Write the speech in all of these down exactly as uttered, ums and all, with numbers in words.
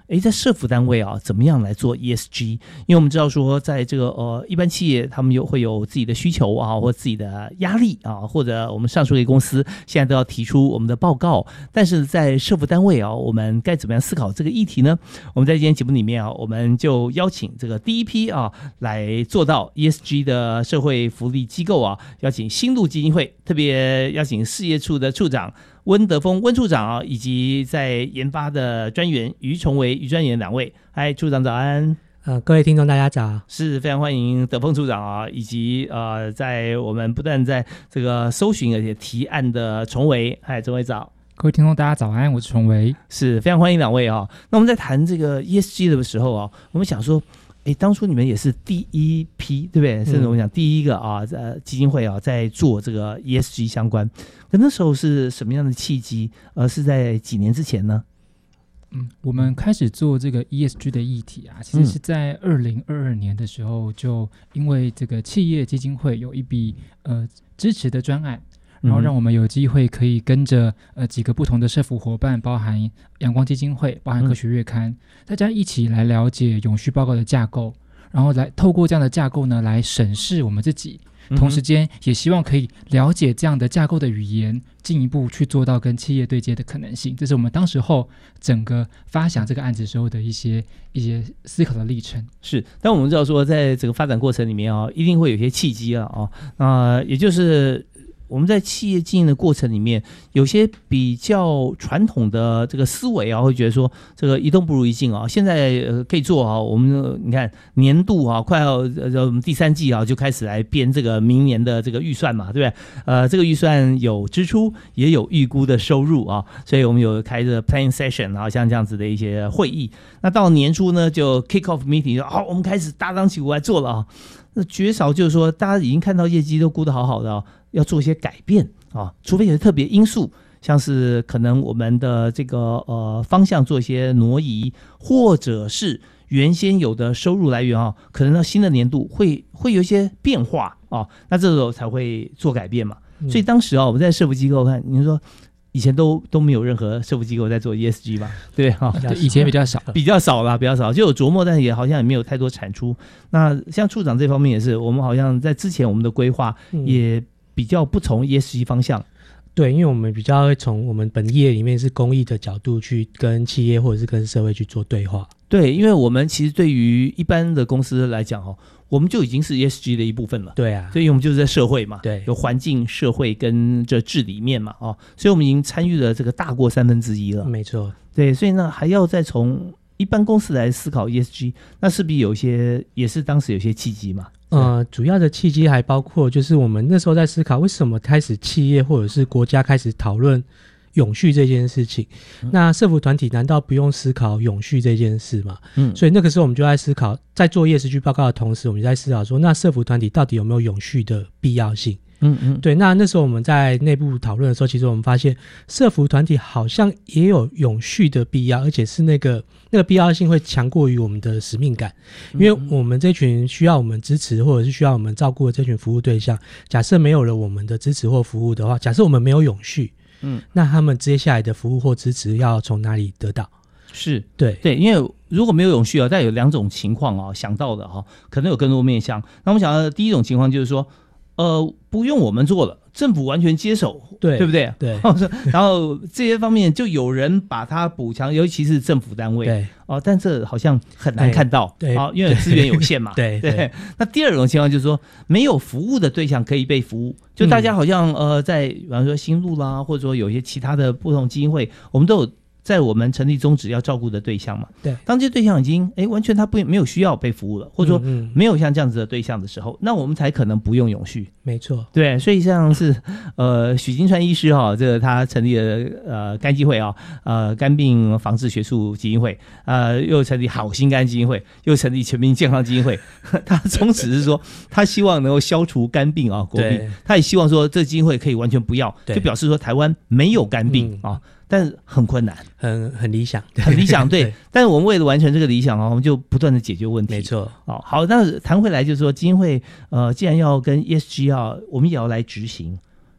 诶，在社福单位啊，怎么样来做 E S G？ 因为我们知道说，在这个呃一般企业，他们有会有自己的需求啊，或自己的压力啊，或者我们上述的公司现在都要提出我们的报告。但是在社福单位啊，我们该怎么样思考这个议题呢？我们在今天节目里面啊，我们就邀请这个第一批啊来做到 E S G 的社会福利机构啊，邀请新路基金会，特别邀请事业处的处长温德丰温处长啊，以及在研发的专员于崇维于专员两位。嗨，处长早安。 呃，各位听众大家早， 是非常欢迎德丰处长啊，以及呃，在我们不断在这个搜寻而且提案的崇维。嗨，崇维早。 各位听众大家早安，我是崇维， 是非常欢迎两位啊。那我们在谈这个 E S G 的时候啊，我们想说，哎，当初你们也是第一批，对不对？甚至我们讲第一个啊，呃，基金会啊，在做这个 E S G 相关。可那时候是什么样的契机？呃，是在几年之前呢？ 嗯，我们开始做这个 E S G 的议题啊，其实是在二零二二年的时候，就因为这个企业基金会有一笔呃支持的专案，然后让我们有机会可以跟着呃几个不同的社福伙伴，包含阳光基金会，包含科学月刊，大家一起来了解永续报告的架构，然后来透过这样的架构呢，来审视我们自己。同时间也希望可以了解这样的架构的语言，进一步去做到跟企业对接的可能性。这是我们当时候整个发想这个案子时候的一些一些思考的历程。 是，但我们知道说，在整个发展过程里面啊，一定会有一些契机啊，啊、呃，也就是我们在企业经营的过程里面，有些比较传统的这个思维啊，会觉得说这个一动不如一静啊。现在呃可以做啊，我们、呃、你看年度啊，快要呃我们第三季啊就开始来编这个明年的这个预算嘛，对不对？呃，这个预算有支出，也有预估的收入啊，所以我们有开着 planning session 啊，像这样子的一些会议。那到年初呢，就 kick off meeting， 就好，我们开始大张旗鼓来做了啊。那绝少就是说，大家已经看到业绩都估得好好的啊。要做一些改变啊，除非有些特别因素，像是可能我们的这个呃方向做一些挪移，或者是原先有的收入来源啊，可能到新的年度会会有一些变化啊，那这时候才会做改变嘛。嗯、所以当时啊，我们在社福机构看，您说以前都都没有任何社福机构在做 E S G 嘛，对哈、 啊，以前比较少， 比较少啦，比较少，就有琢磨，但也好像也没有太多产出。那像处长这方面也是，我们好像在之前我们的规划也、嗯。比较不从 E S G 方向， 对，因为我们比较会从我们本业里面是公益的角度去跟企业或者是跟社会去做对话。 对，因为我们其实对于一般的公司来讲哦，我们就已经是 E S G 的一部分了。 对啊， 所以我们就是在社会嘛， 对， 有环境、社会跟这治理面嘛，哦，所以我们已经参与了这个大过三分之一了。 没错， 对，所以呢还要再从一般公司来思考 E S G， 那势必有一些也是当时有些契机嘛。 呃，主要的契机还包括就是我们那时候在思考为什么开始企业或者是国家开始讨论永续这件事情、嗯、那社福团体难道不用思考永续这件事吗？嗯，所以那个时候我们就在思考，在做 E S G 报告的同时，我们就在思考说，那社福团体到底有没有永续的必要性？嗯嗯，对，那那时候我们在内部讨论的时候，其实我们发现社福团体好像也有永续的必要，而且是那个那个必要性会强过于我们的使命感，因为我们这群需要我们支持或者是需要我们照顾的这群服务对象，假设没有了我们的支持或服务的话，假设我们没有永续，嗯，那他们接下来的服务或支持要从哪里得到？ 是对对，因为如果没有永续啊，但有两种情况啊，想到的哈、啊，可能有更多面向。那我们想到的第一种情况就是说，呃，不用我们做了，政府完全接手， 对对不对？ 对。 然后这些方面就有人把它补强，尤其是政府单位， 对哦、呃，但这好像很难看到， 对， 啊、哦，因为资源有限嘛， 对 对, 对。 那第二种情况就是说，没有服务的对象可以被服务，就大家好像、嗯、呃，在比方说新路啦，或者说有一些其他的不同基金会，我们都有在我们成立宗旨要照顾的对象嘛， 对， 当这些对象已经哎完全他不没有需要被服务了，或者说没有像这样子的对象的时候，嗯嗯那我们才可能不用永续。 没错， 对，所以像是呃许金川医师哈、哦，这个他成立了呃肝基会啊、哦，呃肝病防治学术基金会，呃又成立好心肝基金会，又成立全民健康基金会。他宗旨是说，他希望能够消除肝病啊、哦，国病，他也希望说这基金会可以完全不要，就表示说台湾没有肝病啊。嗯哦，但是很困难， 很很理想， 很理想，对。对，但是我们为了完成这个理想啊，我们就不断的解决问题。 没错。 哦，好，那谈回来就是说，基金会呃，既然要跟 E S G 啊，我们也要来执行。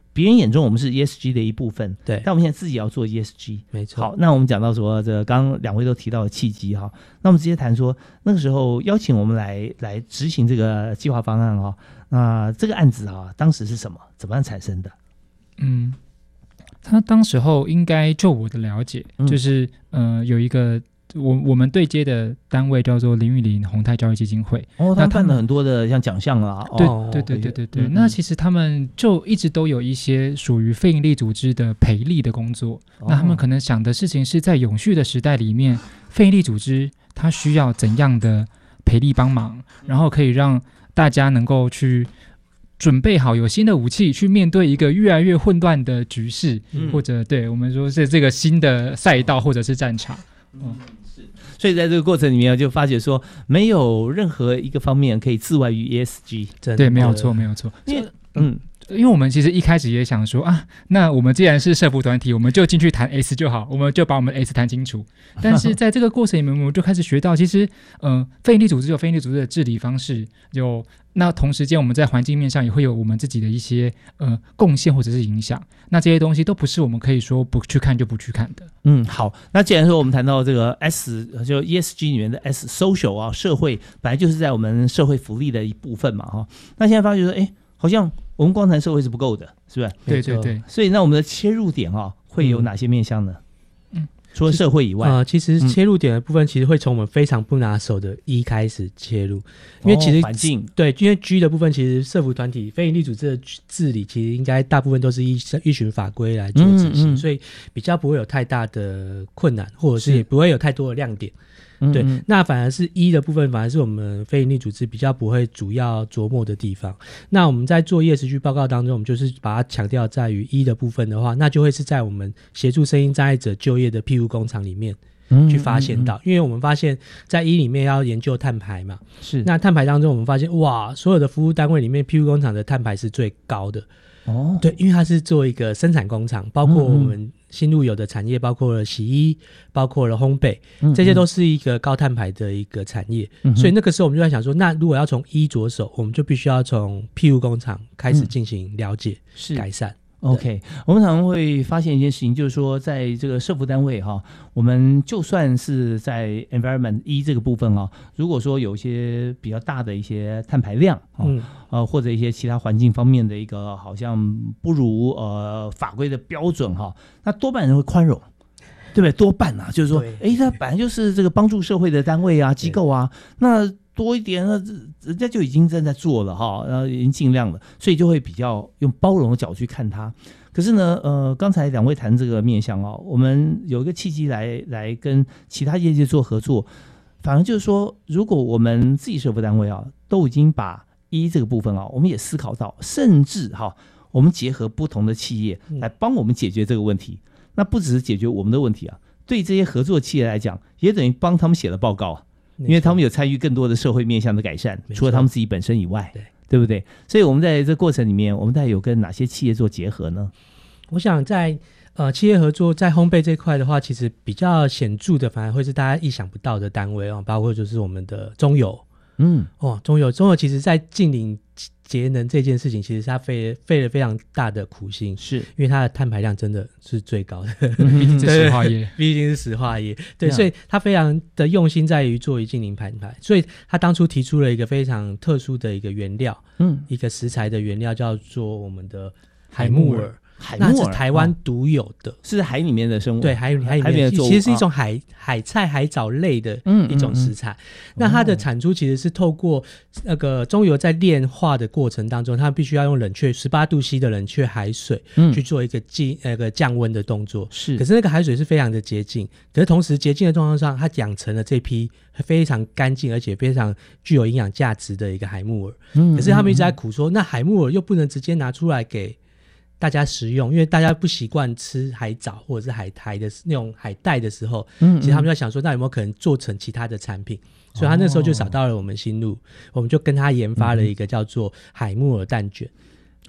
别人眼中我们是 E S G 的一部分， 对， 但我们现在自己要做 E S G。 没错。 好，那我们讲到说，这刚刚两位都提到的契机哈，那我们直接谈说，那个时候邀请我们来来执行这个计划方案哈，那这个案子啊，当时是什么，怎么样产生的？ 嗯，他当时候应该就我的了解， 嗯、 就是呃有一个。我我们对接的单位叫做林玉林宏泰教育基金会， 哦，他办了很多的像奖项啊， 对、 哦、 对对对对对。 嗯、 那其实他们就一直都有一些属于非营利组织的培力的工作，哦、那他们可能想的事情是在永续的时代里面，非营利组织它需要怎样的培力帮忙，然后可以让大家能够去准备好有新的武器去面对一个越来越混乱的局势，嗯、或者对我们说是这个新的赛道或者是战场。 嗯，是，所以在这个过程里面就发觉说，没有任何一个方面可以自外于 E S G。 对，没有错，没有错。 因为，嗯， 因为我们其实一开始也想说啊，那我们既然是社福团体，我们就进去谈 S 就好，我们就把我们 S 谈清楚。但是在这个过程里面，我们就开始学到，其实，呃，非营利组织有非营利组织的治理方式，有那同时间我们在环境面上也会有我们自己的一些呃贡献或者是影响。那这些东西都不是我们可以说不去看就不去看的。 嗯，好，那既然说我们谈到这个 S， 就 E S G 里面的 S social 啊，社会本来就是在我们社会福利的一部分嘛，哈。那现在发觉说，哎，好像我们光谈社会是不够的，是不是？ 对对对。 所以那我们的切入点啊，会有哪些面向呢？嗯，除了社会以外， 呃，其实切入点的部分其实会从我们非常不拿手的一开始切入，因为其实、 哦、环境对，因为 G 的部分其实社福团体、非营利组织的治理，其实应该大部分都是依依循法规来做执行，嗯嗯，所以比较不会有太大的困难，或者是也不会有太多的亮点。对，嗯嗯，那反而是一的部分，反而是我们非营利组织比较不会主要琢磨的地方。那我们在做 E S G 报告当中，我们就是把它强调在于一的部分的话，那就会是在我们协助身心障碍者就业的庇护工厂里面去发现到，嗯嗯嗯，因为我们发现在一里面要研究碳排嘛，是那碳排当中我们发现哇，所有的服务单位里面庇护工厂的碳排是最高的。哦，对，因为它是做一个生产工厂，包括我们新入有的产业，包括了洗衣，包括了烘焙，嗯嗯，这些都是一个高碳排的一个产业，嗯，所以那个时候我们就在想说，那如果要从一着手，我们就必须要从庇护工厂开始进行了解、嗯、改善。 OK， 我们常常会发现一件事情，就是说在这个社福单位哈，我们就算是在 environment 一这个部分啊，如果说有一些比较大的一些碳排量啊，嗯，呃或者一些其他环境方面的一个好像不如呃法规的标准哈，那多半人会宽容。对不对？多半啊，就是说，哎，它本来就是这个帮助社会的单位啊、机构啊，那多一点，那人家就已经正在做了哈，然后已经尽量了，所以就会比较用包容的角度去看它。可是呢，呃，刚才两位谈这个面向哦，我们有一个契机来来跟其他业界做合作，反而就是说，如果我们自己社福单位啊，都已经把一这个部分啊，我们也思考到，甚至哈，我们结合不同的企业来帮我们解决这个问题。那不只是解决我们的问题啊，对这些合作企业来讲，也等于帮他们写了报告啊，因为他们有参与更多的社会面向的改善，除了他们自己本身以外，对，对不对？所以我们在这过程里面，我们大概有跟哪些企业做结合呢？ 我想在呃企业合作在烘焙这块的话，其实比较显著的，反而会是大家意想不到的单位哦，包括就是我们的中油，嗯，哦，中油，中油其实在近邻节能这件事情，其实他费费了非常大的苦心，是因为它的碳排量真的是最高的， 毕竟是石化业， 毕竟是石化业，对，所以他非常的用心在于做于近零碳排，所以他当初提出了一个非常特殊的一个原料，嗯，一个食材的原料叫做我们的海木耳。 海木耳那是台湾独有的， 哦，是海里面的生物， 对，海海里面的作物，其实是一种海海菜、海藻类的一种食材。嗯嗯嗯，那它的产出其实是透过那个中油在炼化的过程当中，它必须要用冷却十八度 C 的冷却海水，嗯，去做一个降那个降温的动作。是，可是那个海水是非常的洁净，可是同时洁净的状况上，它养成了这批非常干净而且非常具有营养价值的一个海木耳。嗯，可是他们一直在苦说，那海木耳又不能直接拿出来给大家食用，因为大家不习惯吃海藻或者是海苔的那种海带的时候，嗯嗯，其实他们就在想说，那有没有可能做成其他的产品？所以他那时候就找到了我们新路，哦，我们就跟他研发了一个叫做海木耳蛋卷。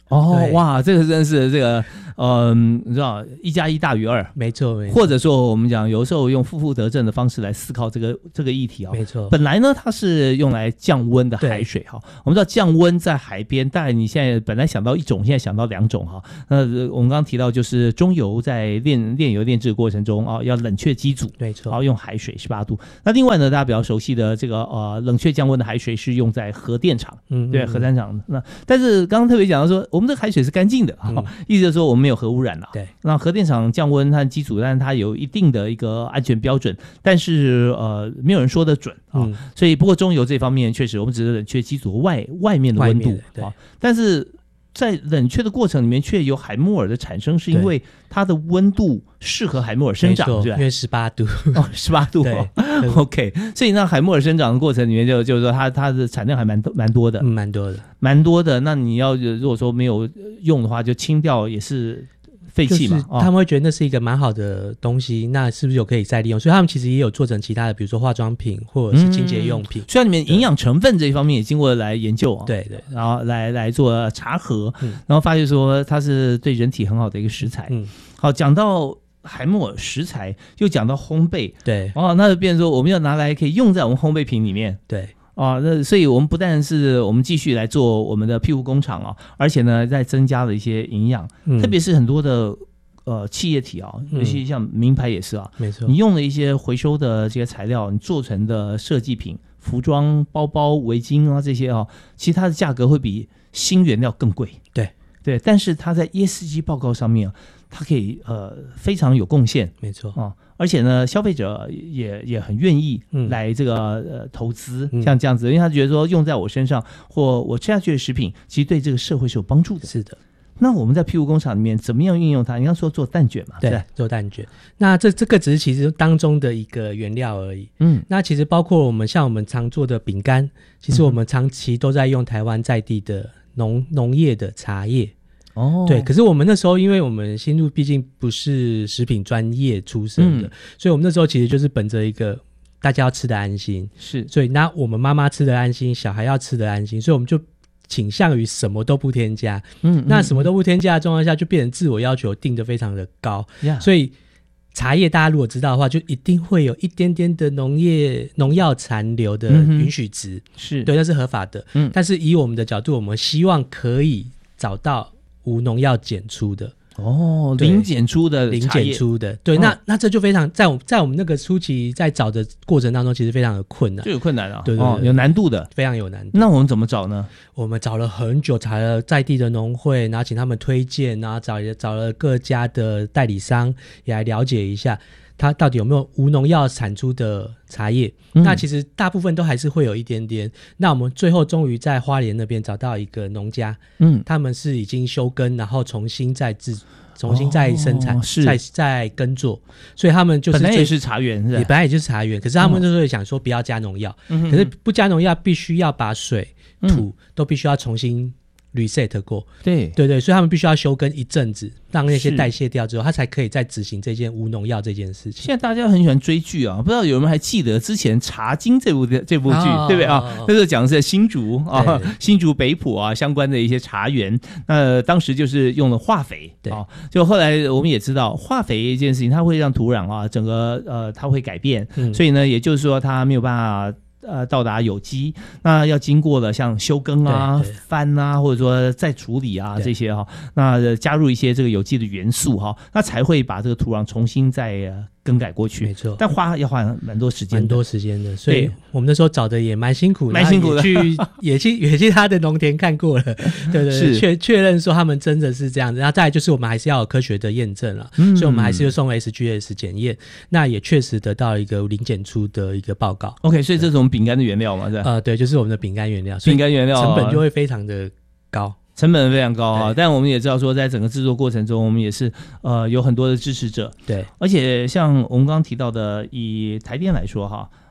哦，哇，这个真是这个，嗯、呃，你知道，一加一大于二， 没错，没错。 或者说我们讲，有时候用负负得正的方式来思考这个这个议题啊、哦。 没错。 本来呢，它是用来降温的海水哈。我们知道降温在海边，当然你现在本来想到一种，现在想到两种哈。那我们刚刚提到就是中油在炼炼油炼制的过程中啊，要冷却机组， 没错， 然后用海水十八度。那另外呢，大家比较熟悉的这个呃冷却降温的海水是用在核电厂，嗯，对，核电厂。那但是刚刚特别讲到说，我们这个海水是干净的，嗯、意思就是说我们没有核污染了。 对， 那核电厂降温它的机组，但是它有一定的一个安全标准，但是呃没有人说得准啊、嗯。所以不过中油这方面确实，我们只是冷却机组外外面的温度啊，但是在冷却的过程里面却有海木耳的产生，是因为它的温度适合海木耳生长，对吧？ 因为十八度哦，十八度哦。OK， 所以那海木耳生长的过程里面就，就就是说它它的产量还蛮蛮多的， 蛮、嗯、多的， 蛮多的。那你要如果说没有用的话，就清掉也是废弃嘛。 就是、他们会觉得那是一个蛮好的东西，哦、那是不是有可以再利用？所以他们其实也有做成其他的，比如说化妆品或者是清洁用品。 嗯、所以里面营养成分这一方面也经过来研究啊， 对对， 然后来来做查核、嗯，然后发现说它是对人体很好的一个食材。嗯，好，讲到海木耳食材，又讲到烘焙， 对， 哦，那就变成说我们要拿来可以用在我们烘焙品里面， 对。 哦，那所以我们不但是我们继续来做我们的庇护工厂啊，而且呢，再增加了一些营养，嗯、特别是很多的呃企业体啊，尤其像名牌也是啊， 没错， 你用了一些回收的这些材料，你做成的设计品、服装、包包、围巾啊这些啊，其实它的价格会比新原料更贵， 对对，但是它在 E S G 报告上面啊，它可以呃非常有贡献， 没错啊。而且呢，消费者也也很愿意来这个、嗯、呃投资，像这样子，因为他觉得说用在我身上或我吃下去的食品，其实对这个社会是有帮助的。 是的。 那我们在庇护工厂里面怎么样运用它？你刚说做蛋卷嘛， 对， 对， 做蛋卷。那这这个只是其实当中的一个原料而已。嗯，那其实包括我们像我们常做的饼干，其实我们长期都在用台湾在地的农农业的茶叶。哦，对，可是我们那时候，因为我们新路毕竟不是食品专业出身的、嗯，所以我们那时候其实就是本着一个大家要吃的安心， 是， 所以那我们妈妈吃的安心，小孩要吃的安心，所以我们就倾向于什么都不添加。嗯，那什么都不添加的状况下，就变成自我要求定得非常的高，嗯、所以茶叶大家如果知道的话，就一定会有一点点的农业农药残留的允许值、嗯，是对，那是合法的。嗯，但是以我们的角度，我们希望可以找到无农药检出的哦，零检出的零检出的，对，哦、那那这就非常在我在我们那个初期在找的过程当中，其实非常的困难， 就有困难啊， 对 对, 对、哦， 有难度的， 非常有难度。 那我们怎么找呢？ 我们找了很久，找了在地的农会，然后请他们推荐，然后找找了各家的代理商，也来了解一下。它到底有没有无农药产出的茶叶、嗯、那其实大部分都还是会有一点点。那我们最后终于在花莲那边找到一个农家，嗯，他们是已经休耕，然后重新再制重新再生产、哦、再再耕作，所以他们就是本来也是茶园，是吧？ 也本来也就是茶园，可是他们就是想说不要加农药、嗯、可是不加农药必须要把水土、嗯、都必须要重新reset 过， 对对对，所以他们必须要休耕一阵子，让那些代谢掉之后，他才可以再执行这件无农药这件事情。 现在大家很喜欢追剧啊，不知道有没有还记得之前《茶经》这部这部剧、哦，对不对啊？那时候讲的是新竹啊，新竹北埔啊相关的一些茶园，那当时就是用了化肥，对啊，就后来我们也知道化肥这件事情，它会让土壤啊整个呃它会改变、嗯，所以呢，也就是说它没有办法。呃，到达有机，那要经过了像休耕啊、翻啊，或者说再处理啊这些哈、哦，那加入一些这个有机的元素哈、哦，那才会把这个土壤重新再、呃、更改过去。 没错， 但花要花蛮多时间， 蛮多时间的，所以我们那时候找的也蛮辛苦的， 蛮辛苦的， 去也去也去他的农田看过了，对对对，确确认说他们真的是这样子。然后再来就是我们还是要有科学的验证了、嗯，所以我们还是要送 S G S 检验，那也确实得到一个零检出的一个报告。 OK， 所以这种饼干的原料嘛，是吧？ 呃，对，就是我们的饼干原料， 饼干原料成本就会非常的高。 成本非常高啊，但我们也知道说，在整个制作过程中，我们也是呃有很多的支持者， 对， 而且像我们刚刚提到的，以台电来说哈，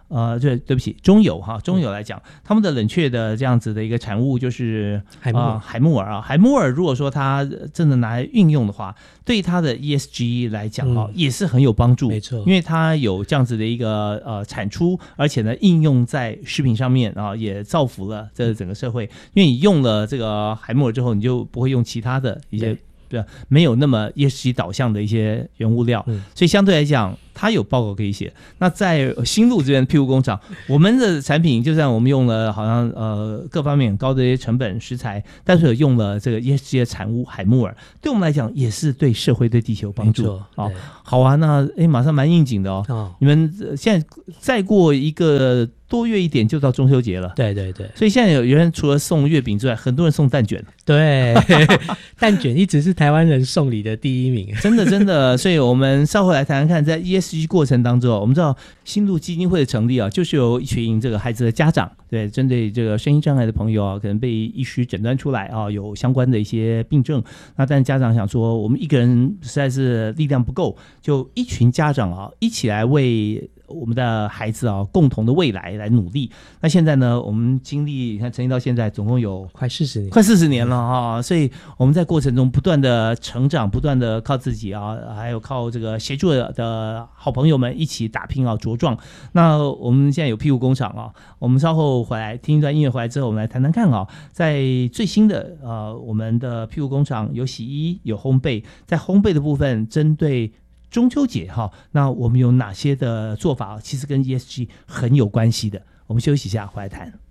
呃，对，对不起，中油哈，中油来讲，他们的冷却的这样子的一个产物就是海默尔、 呃、海默尔啊，海默尔如果说它真的拿来运用的话，对它的 E S G 来讲哈、嗯，也是很有帮助， 没错， 因为它有这样子的一个呃产出，而且呢应用在食品上面啊，也造福了这整个社会。因为你用了这个海默尔之后，你就不会用其他的一些。对，没有那么 E S G 导向的一些原物料、嗯、所以相对来讲它有报告可以写。那在新路这边的庇护工厂，我们的产品就算我们用了好像呃各方面很高的一些成本食材，但是有用了这个 E S G 的产物海默尔，对我们来讲也是对社会对地球有帮助、哦、好啊，那诶马上蛮应景的 哦, 哦你们现在再过一个多月一点就到中秋节了， 对对对， 所以现在有人除了送月饼之外，很多人送蛋卷， 对蛋卷一直是台湾人送礼的第一名， 真的真的。所以我们稍后来谈谈看，在 E S G 过程当中，我们知道新路基金会的成立啊，就是由一群这个孩子的家长，对，针对这个身心障碍的朋友啊，可能被医师诊断出来啊，有相关的一些病症，那但家长想说，我们一个人实在是力量不够，就一群家长啊，一起来为我们的孩子啊，共同的未来来努力。那现在呢，我们经历你看成立到现在总共有快四十年， 快四十年了啊！所以我们在过程中不断的成长，不断的靠自己啊，还有靠这个协助的好朋友们一起打拼啊，茁壮。那我们现在有庇护工厂啊，我们稍后回来听一段音乐，回来之后我们来谈谈看啊，在最新的呃我们的庇护工厂有洗衣有烘焙，在烘焙的部分针对中秋节哈，那我们有哪些的做法其实跟 E S G 很有关系的？我们休息一下，回来谈。